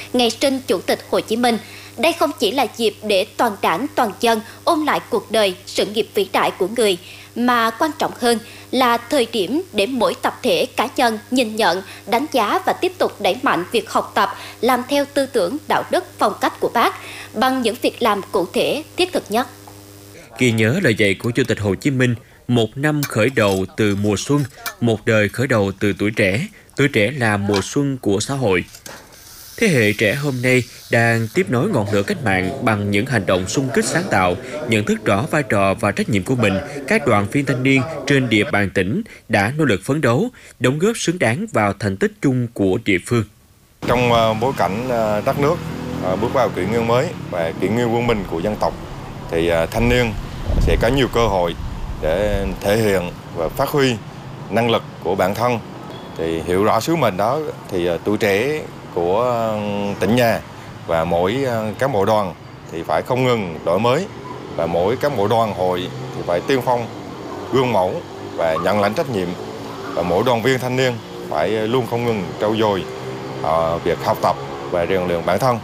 ngày sinh Chủ tịch Hồ Chí Minh. Đây không chỉ là dịp để toàn đảng, toàn dân ôn lại cuộc đời, sự nghiệp vĩ đại của người, mà quan trọng hơn là thời điểm để mỗi tập thể cá nhân nhìn nhận, đánh giá và tiếp tục đẩy mạnh việc học tập, làm theo tư tưởng, đạo đức, phong cách của Bác bằng những việc làm cụ thể, thiết thực nhất. Ghi nhớ lời dạy của Chủ tịch Hồ Chí Minh, một năm khởi đầu từ mùa xuân, một đời khởi đầu từ tuổi trẻ là mùa xuân của xã hội. Thế hệ trẻ hôm nay đang tiếp nối ngọn lửa cách mạng bằng những hành động xung kích sáng tạo, nhận thức rõ vai trò và trách nhiệm của mình. Các đoàn viên thanh niên trên địa bàn tỉnh đã nỗ lực phấn đấu, đóng góp xứng đáng vào thành tích chung của địa phương. Trong bối cảnh đất nước bước vào kỷ nguyên mới và kỷ nguyên quân bình của dân tộc, thì thanh niên sẽ có nhiều cơ hội để thể hiện và phát huy năng lực của bản thân. Thì hiểu rõ sứ mệnh đó, thì tuổi trẻ của tỉnh nhà và mỗi cán bộ đoàn thì phải không ngừng đổi mới, và mỗi cán bộ đoàn hội thì phải tiên phong, gương mẫu và nhận lãnh trách nhiệm, và mỗi đoàn viên thanh niên phải luôn không ngừng trau dồi việc học tập và rèn luyện bản thân.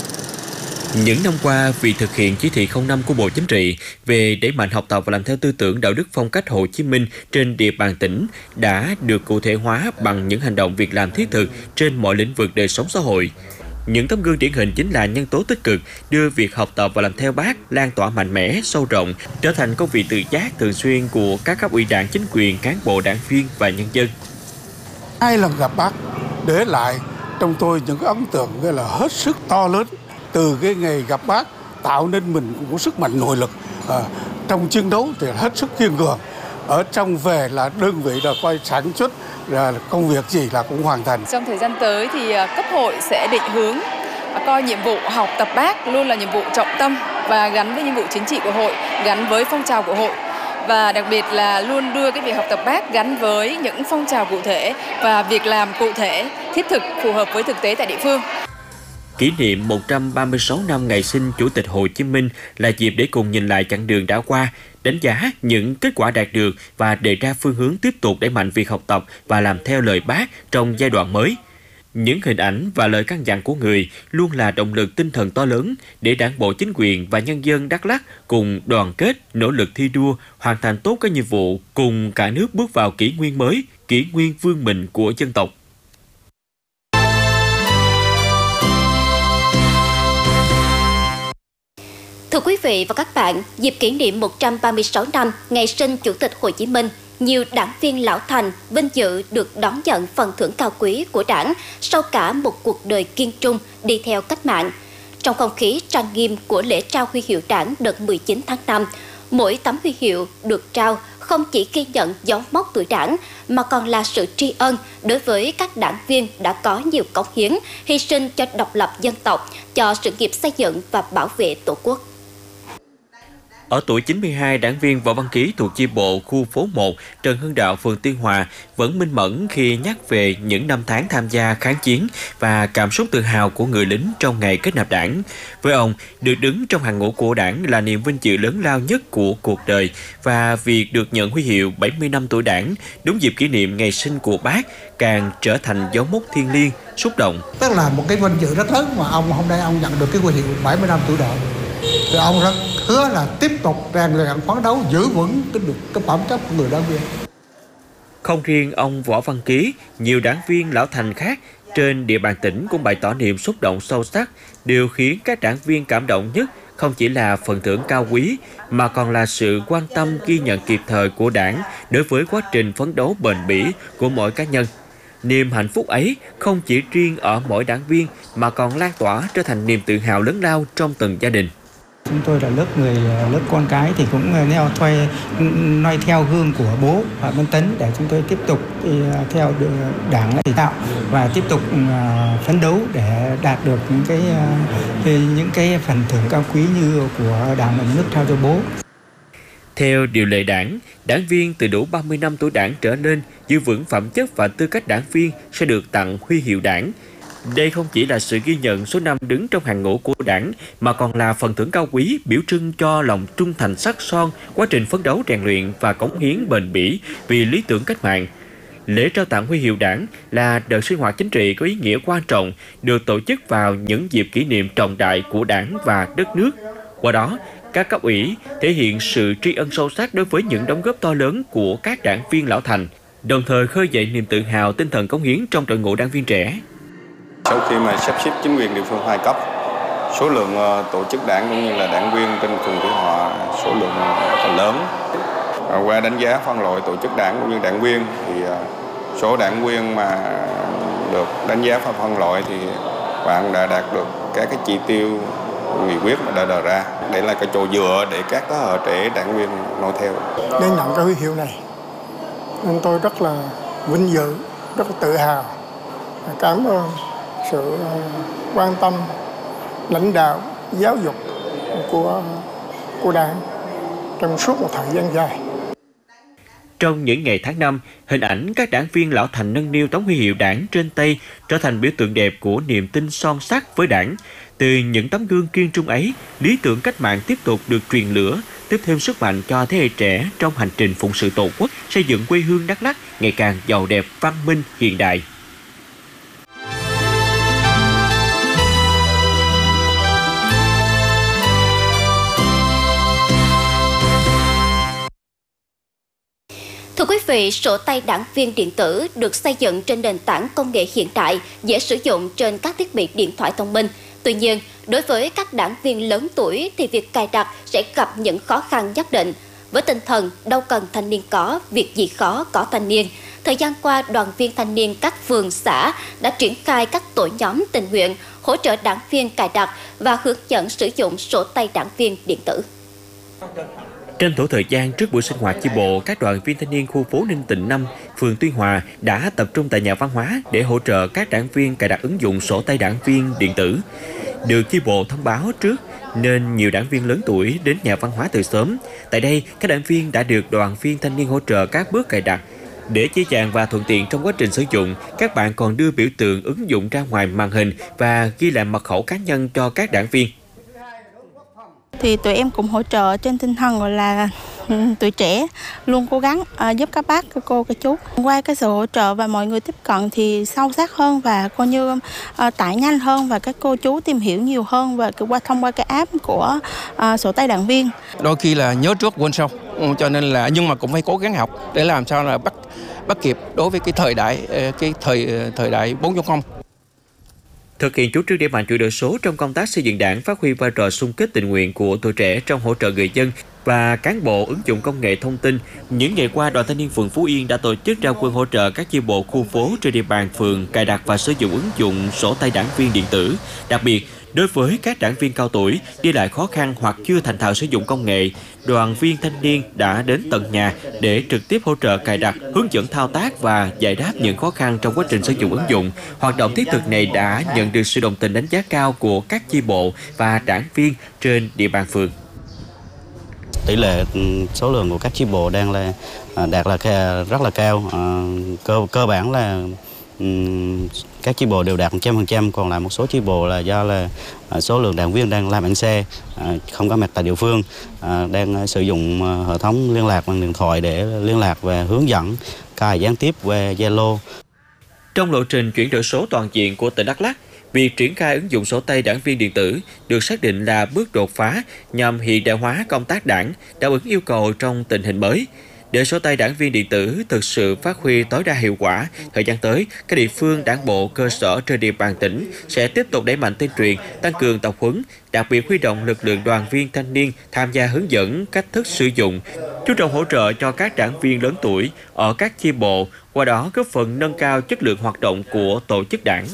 Những năm qua, việc thực hiện chỉ thị 05 của Bộ Chính trị về đẩy mạnh học tập và làm theo tư tưởng đạo đức phong cách Hồ Chí Minh trên địa bàn tỉnh đã được cụ thể hóa bằng những hành động việc làm thiết thực trên mọi lĩnh vực đời sống xã hội. Những tấm gương điển hình chính là nhân tố tích cực đưa việc học tập và làm theo Bác lan tỏa mạnh mẽ, sâu rộng, trở thành công việc tự giác thường xuyên của các cấp ủy Đảng, chính quyền, cán bộ, đảng viên và nhân dân. Hai lần gặp Bác để lại trong tôi những ấn tượng là hết sức to lớn. Từ cái ngày gặp Bác tạo nên mình cũng có sức mạnh nội lực, trong chiến đấu thì hết sức kiên cường, ở trong về là đơn vị là coi sản xuất là công việc gì là cũng hoàn thành. Trong thời gian tới thì cấp hội sẽ định hướng coi nhiệm vụ học tập Bác luôn là nhiệm vụ trọng tâm và gắn với nhiệm vụ chính trị của hội, gắn với phong trào của hội, và đặc biệt là luôn đưa cái việc học tập Bác gắn với những phong trào cụ thể và việc làm cụ thể, thiết thực, phù hợp với thực tế tại địa phương. Kỷ niệm 136 năm ngày sinh Chủ tịch Hồ Chí Minh là dịp để cùng nhìn lại chặng đường đã qua, đánh giá những kết quả đạt được và đề ra phương hướng tiếp tục đẩy mạnh việc học tập và làm theo lời Bác trong giai đoạn mới. Những hình ảnh và lời căn dặn của người luôn là động lực tinh thần to lớn để Đảng bộ, chính quyền và nhân dân Đắk Lắk cùng đoàn kết, nỗ lực thi đua, hoàn thành tốt các nhiệm vụ, cùng cả nước bước vào kỷ nguyên mới, kỷ nguyên vươn mình của dân tộc. Thưa quý vị và các bạn, dịp kỷ niệm 136 năm ngày sinh Chủ tịch Hồ Chí Minh, nhiều đảng viên lão thành vinh dự được đón nhận phần thưởng cao quý của Đảng sau cả một cuộc đời kiên trung đi theo cách mạng. Trong không khí trang nghiêm của lễ trao huy hiệu Đảng đợt 19 tháng 5, mỗi tấm huy hiệu được trao không chỉ ghi nhận dấu mốc tuổi Đảng mà còn là sự tri ân đối với các đảng viên đã có nhiều cống hiến, hy sinh cho độc lập dân tộc, cho sự nghiệp xây dựng và bảo vệ Tổ quốc. Ở tuổi 92, đảng viên Võ Văn Ký thuộc chi bộ khu phố 1, Trần Hưng Đạo, phường Tiên Hòa vẫn minh mẫn khi nhắc về những năm tháng tham gia kháng chiến và cảm xúc tự hào của người lính trong ngày kết nạp Đảng. Với ông, được đứng trong hàng ngũ của Đảng là niềm vinh dự lớn lao nhất của cuộc đời, và việc được nhận huy hiệu 70 năm tuổi Đảng đúng dịp kỷ niệm ngày sinh của Bác càng trở thành dấu mốc thiêng liêng, xúc động. Tức là một cái vinh dự rất lớn mà ông hôm nay ông nhận được cái huy hiệu 70 năm tuổi Đảng. Thì ông rất hứa là tiếp tục rèn luyện phấn đấu giữ vững cái phẩm chất của người đảng viên. Không riêng ông Võ Văn Ký, nhiều đảng viên lão thành khác trên địa bàn tỉnh cũng bày tỏ niềm xúc động sâu sắc. Điều khiến các đảng viên cảm động nhất không chỉ là phần thưởng cao quý mà còn là sự quan tâm, ghi nhận kịp thời của Đảng đối với quá trình phấn đấu bền bỉ của mỗi cá nhân. Niềm hạnh phúc ấy không chỉ riêng ở mỗi đảng viên mà còn lan tỏa trở thành niềm tự hào lớn lao trong từng gia đình. Chúng tôi là lớp con cái thì cũng noi theo gương của bố Phạm Văn Tấn để chúng tôi tiếp tục theo Đảng lãnh đạo và tiếp tục phấn đấu để đạt được những cái phần thưởng cao quý như của Đảng và Nhà nước trao cho bố. Theo điều lệ Đảng, đảng viên từ đủ 30 năm tuổi Đảng trở lên giữ vững phẩm chất và tư cách đảng viên sẽ được tặng huy hiệu Đảng. Đây không chỉ là sự ghi nhận số năm đứng trong hàng ngũ của Đảng mà còn là phần thưởng cao quý biểu trưng cho lòng trung thành sắc son, quá trình phấn đấu rèn luyện và cống hiến bền bỉ vì lý tưởng cách mạng. Lễ trao tặng huy hiệu Đảng là đợt sinh hoạt chính trị có ý nghĩa quan trọng được tổ chức vào những dịp kỷ niệm trọng đại của Đảng và đất nước. Qua đó, các cấp ủy thể hiện sự tri ân sâu sắc đối với những đóng góp to lớn của các đảng viên lão thành, đồng thời khơi dậy niềm tự hào, tinh thần cống hiến trong đội ngũ đảng viên trẻ. Sau khi mà sắp xếp chính quyền địa phương 2 cấp, số lượng tổ chức đảng cũng như là đảng viên trên phường Thủy Hòa số lượng rất là lớn. Qua đánh giá phân loại tổ chức đảng cũng như đảng viên thì số đảng viên mà được đánh giá và phân loại thì bạn đã đạt được các cái chỉ tiêu nghị quyết mà đã đề ra. Đây là cái chỗ dựa để các thế hệ trẻ đảng viên noi theo. Để nhận cái huy hiệu này nên tôi rất là vinh dự, rất là tự hào. Cảm ơn sự quan tâm lãnh đạo giáo dục của Đảng trong suốt một thời gian dài. Trong những ngày tháng 5, hình ảnh các đảng viên lão thành nâng niu tấm huy hiệu Đảng trên tay trở thành biểu tượng đẹp của niềm tin son sắt với Đảng. Từ những tấm gương kiên trung ấy, lý tưởng cách mạng tiếp tục được truyền lửa, tiếp thêm sức mạnh cho thế hệ trẻ trong hành trình phụng sự Tổ quốc, xây dựng quê hương Đắk Lắk ngày càng giàu đẹp, văn minh, hiện đại. Thưa quý vị, sổ tay đảng viên điện tử được xây dựng trên nền tảng công nghệ hiện đại, dễ sử dụng trên các thiết bị điện thoại thông minh. Tuy nhiên, đối với các đảng viên lớn tuổi thì việc cài đặt sẽ gặp những khó khăn nhất định. Với tinh thần đâu cần thanh niên có, việc gì khó có thanh niên, thời gian qua đoàn viên thanh niên các phường xã đã triển khai các tổ nhóm tình nguyện hỗ trợ đảng viên cài đặt và hướng dẫn sử dụng sổ tay đảng viên điện tử. Tranh thủ thời gian trước buổi sinh hoạt chi bộ, các đoàn viên thanh niên khu phố Ninh Tịnh 5, phường Tuy Hòa đã tập trung tại nhà văn hóa để hỗ trợ các đảng viên cài đặt ứng dụng sổ tay đảng viên điện tử. Được chi bộ thông báo trước nên nhiều đảng viên lớn tuổi đến nhà văn hóa từ sớm. Tại đây, các đảng viên đã được đoàn viên thanh niên hỗ trợ các bước cài đặt. Để dễ dàng và thuận tiện trong quá trình sử dụng, các bạn còn đưa biểu tượng ứng dụng ra ngoài màn hình và ghi lại mật khẩu cá nhân cho các đảng viên. Thì tụi em cũng hỗ trợ trên tinh thần gọi là tuổi trẻ luôn cố gắng giúp các bác, các cô, các chú. Qua cái sự hỗ trợ và mọi người tiếp cận thì sâu sắc hơn và coi như tải nhanh hơn và các cô chú tìm hiểu nhiều hơn và thông qua cái app của sổ tay đảng viên. Đôi khi là nhớ trước quên sau, cho nên là nhưng mà cũng phải cố gắng học để làm sao là bắt kịp đối với cái thời đại 4.0. Thực hiện chủ trương đẩy mạnh chuyển đổi số trong công tác xây dựng Đảng, phát huy vai trò xung kích tình nguyện của tuổi trẻ trong hỗ trợ người dân và cán bộ ứng dụng công nghệ thông tin. Những ngày qua, Đoàn Thanh niên phường Phú Yên đã tổ chức ra quân hỗ trợ các chi bộ khu phố trên địa bàn phường cài đặt và sử dụng ứng dụng sổ tay đảng viên điện tử. Đặc biệt, đối với các đảng viên cao tuổi đi lại khó khăn hoặc chưa thành thạo sử dụng công nghệ, đoàn viên thanh niên đã đến tận nhà để trực tiếp hỗ trợ cài đặt, hướng dẫn thao tác và giải đáp những khó khăn trong quá trình sử dụng ứng dụng. Hoạt động thiết thực này đã nhận được sự đồng tình đánh giá cao của các chi bộ và đảng viên trên địa bàn phường. Tỷ lệ số lượng của các chi bộ đang đạt rất là cao. Cơ bản là các chi bộ đều đạt 100%, còn lại một số chi bộ là do là số lượng đảng viên đang làm ăn xe, không có mặt tại địa phương, đang sử dụng hệ thống liên lạc bằng điện thoại để liên lạc và hướng dẫn cài gián tiếp qua Zalo. Trong lộ trình chuyển đổi số toàn diện của tỉnh Đắk Lắk, việc triển khai ứng dụng sổ tay đảng viên điện tử được xác định là bước đột phá nhằm hiện đại hóa công tác đảng, đáp ứng yêu cầu trong tình hình mới. Để sổ tay đảng viên điện tử thực sự phát huy tối đa hiệu quả, thời gian tới, các địa phương đảng bộ cơ sở trên địa bàn tỉnh sẽ tiếp tục đẩy mạnh tuyên truyền, tăng cường tập huấn, đặc biệt huy động lực lượng đoàn viên thanh niên tham gia hướng dẫn cách thức sử dụng, chú trọng hỗ trợ cho các đảng viên lớn tuổi ở các chi bộ, qua đó góp phần nâng cao chất lượng hoạt động của tổ chức đảng.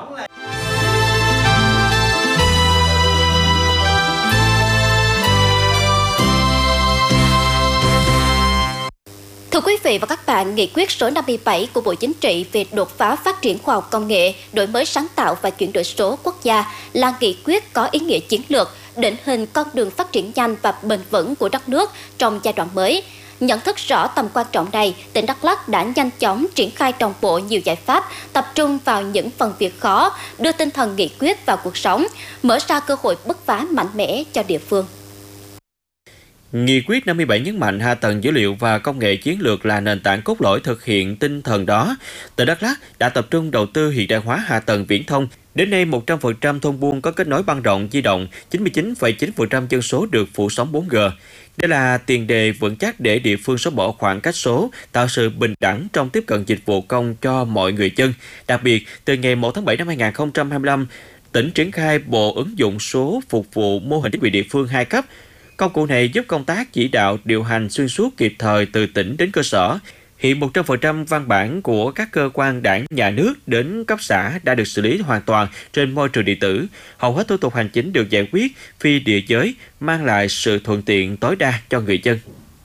Thưa quý vị và các bạn, nghị quyết số 57 của Bộ Chính trị về đột phá phát triển khoa học công nghệ, đổi mới sáng tạo và chuyển đổi số quốc gia là nghị quyết có ý nghĩa chiến lược, định hình con đường phát triển nhanh và bền vững của đất nước trong giai đoạn mới. Nhận thức rõ tầm quan trọng này, tỉnh Đắk Lắk đã nhanh chóng triển khai đồng bộ nhiều giải pháp, tập trung vào những phần việc khó, đưa tinh thần nghị quyết vào cuộc sống, mở ra cơ hội bứt phá mạnh mẽ cho địa phương. Nghị quyết 57 nhấn mạnh hạ tầng dữ liệu và công nghệ chiến lược là nền tảng cốt lõi thực hiện tinh thần đó. Tỉnh Đắk Lắk đã tập trung đầu tư hiện đại hóa hạ tầng viễn thông. Đến nay, 100% thôn buôn có kết nối băng rộng di động, 99,9% dân số được phủ sóng 4G. Đây là tiền đề vững chắc để địa phương xóa bỏ khoảng cách số, tạo sự bình đẳng trong tiếp cận dịch vụ công cho mọi người dân. Đặc biệt, từ ngày 1 tháng 7 năm 2025, tỉnh triển khai bộ ứng dụng số phục vụ mô hình chính quyền địa phương 2 cấp. Công cụ này giúp công tác chỉ đạo, điều hành xuyên suốt kịp thời từ tỉnh đến cơ sở. Hiện 100% văn bản của các cơ quan đảng, nhà nước đến cấp xã đã được xử lý hoàn toàn trên môi trường điện tử. Hầu hết thủ tục hành chính được giải quyết phi địa giới, mang lại sự thuận tiện tối đa cho người dân.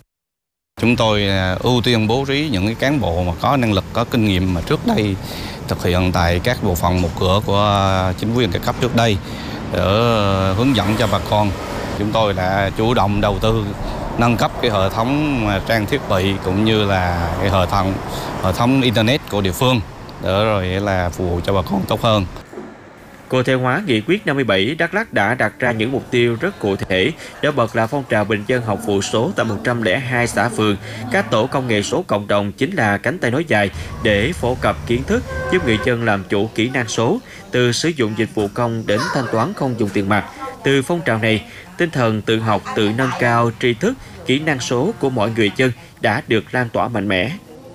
Chúng tôi ưu tiên bố trí những cái cán bộ mà có năng lực, có kinh nghiệm mà trước đây thực hiện tại các bộ phận một cửa của chính quyền các cấp trước đây để hướng dẫn cho bà con. Chúng tôi đã chủ động đầu tư nâng cấp cái hệ thống trang thiết bị cũng như là cái hệ thống internet của địa phương để rồi là phục vụ cho bà con tốt hơn. Cụ thể hóa nghị quyết 57, Đắk Lắk đã đặt ra những mục tiêu rất cụ thể, nổi bật là phong trào bình dân học vụ số tại 102 xã phường. Các tổ công nghệ số cộng đồng chính là cánh tay nối dài để phổ cập kiến thức, giúp người dân làm chủ kỹ năng số, từ sử dụng dịch vụ công đến thanh toán không dùng tiền mặt. Từ phong trào này, tinh thần tự học, tự nâng cao tri thức, kỹ năng số của mọi người dân đã được lan tỏa mạnh mẽ.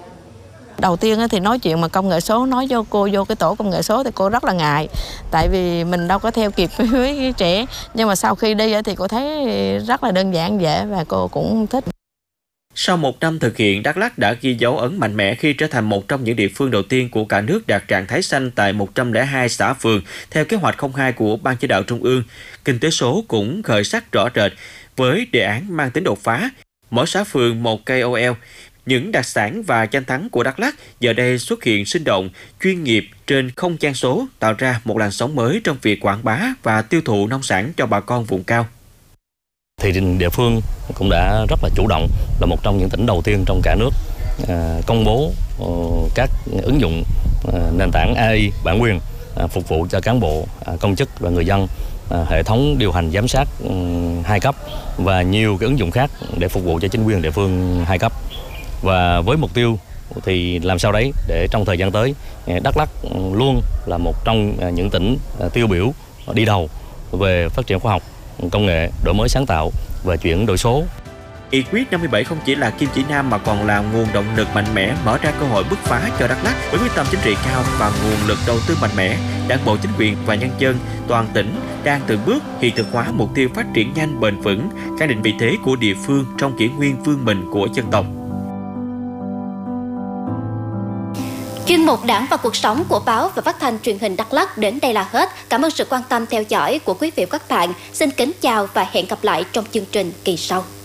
Đầu tiên thì nói chuyện mà công nghệ số, nói cho cô vô cái tổ công nghệ số thì cô rất là ngại. Tại vì mình đâu có theo kịp với trẻ. Nhưng mà sau khi đi thì cô thấy rất là đơn giản, dễ và cô cũng thích. Sau 1 năm thực hiện, Đắk Lắk đã ghi dấu ấn mạnh mẽ khi trở thành một trong những địa phương đầu tiên của cả nước đạt trạng thái xanh tại 102 xã phường theo kế hoạch 02 của Ban Chỉ đạo Trung ương. Kinh tế số cũng khởi sắc rõ rệt với đề án mang tính đột phá. Mỗi xã phường một KOL. Những đặc sản và danh thắng của Đắk Lắk giờ đây xuất hiện sinh động, chuyên nghiệp trên không gian số, tạo ra một làn sóng mới trong việc quảng bá và tiêu thụ nông sản cho bà con vùng cao. Thì địa phương cũng đã rất là chủ động, là một trong những tỉnh đầu tiên trong cả nước công bố các ứng dụng nền tảng AI bản quyền phục vụ cho cán bộ, công chức và người dân, hệ thống điều hành giám sát 2 cấp và nhiều cái ứng dụng khác để phục vụ cho chính quyền địa phương 2 cấp. Và với mục tiêu thì làm sao đấy để trong thời gian tới, Đắk Lắk luôn là một trong những tỉnh tiêu biểu đi đầu về phát triển khoa học, công nghệ, đổi mới sáng tạo và chuyển đổi số. Nghị quyết 57 không chỉ là kim chỉ nam mà còn là nguồn động lực mạnh mẽ mở ra cơ hội bứt phá cho Đắk Lắk. Với quyết tâm chính trị cao và nguồn lực đầu tư mạnh mẽ, Đảng bộ, chính quyền và nhân dân toàn tỉnh đang từng bước hiện thực hóa mục tiêu phát triển nhanh, bền vững, khẳng định vị thế của địa phương trong kỷ nguyên vươn mình của dân tộc. Chuyên mục Đảng và cuộc sống của báo và phát thanh truyền hình Đắk Lắk đến đây là hết. Cảm ơn sự quan tâm theo dõi của quý vị và các bạn. Xin kính chào và hẹn gặp lại trong chương trình kỳ sau.